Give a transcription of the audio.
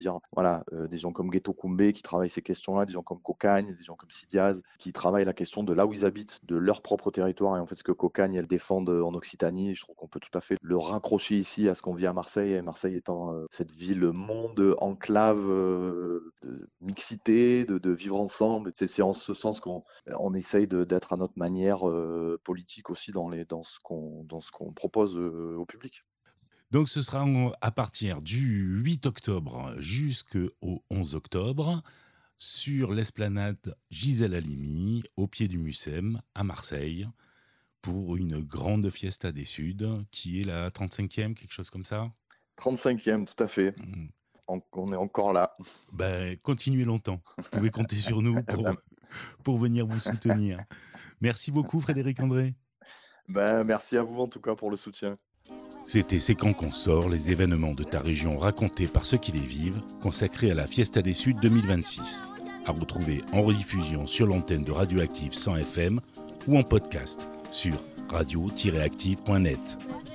dire, voilà, des gens comme Geto Koumbe qui travaillent ces questions-là, des gens comme Cocagne, des gens comme Sidiaz, qui travaillent la question de là où ils habitent, de leur propre territoire. Et en fait, ce que Cocagne, elle défendent en Occitanie, je trouve qu'on peut tout à fait le raccrocher ici à ce qu'on vit à Marseille. Et Marseille étant cette ville monde, enclave, de mixité, de vivre ensemble. C'est en ce sens qu'on essaye d'être à notre manière politique aussi dans ce qu'on propose au public. Donc ce sera à partir du 8 octobre jusqu'au 11 octobre sur l'esplanade Gisèle Halimi, au pied du Mucem, à Marseille, pour une grande fiesta des Suds, qui est la 35e, quelque chose comme ça. 35e, tout à fait. Mm. On est encore là. Ben, continuez longtemps. Vous pouvez compter sur nous Eh ben, pour venir vous soutenir. Merci beaucoup Frédéric André. merci à vous en tout cas pour le soutien. C'était C'est quand qu'on sort, les événements de ta région racontés par ceux qui les vivent, consacré à la Fiesta des Suds 2026. À retrouver en rediffusion sur l'antenne de Radioactive 100 FM ou en podcast sur radio-active.net.